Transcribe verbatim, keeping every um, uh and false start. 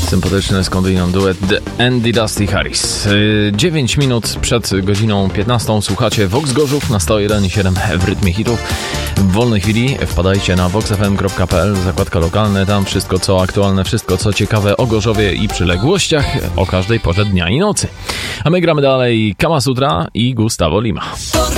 Sympatyczny skądinąd duet The Andy Dusty Harris. dziewięć minut przed godziną piętnastą słuchacie Vox Gorzów na sto jeden i siedem w rytmie hitów. W wolnej chwili wpadajcie na vox f m kropka p l, zakładka lokalne, tam wszystko co aktualne, wszystko co ciekawe o Gorzowie i przyległościach o każdej porze dnia i nocy. A my gramy dalej Kama Sutra i Gustavo Lima.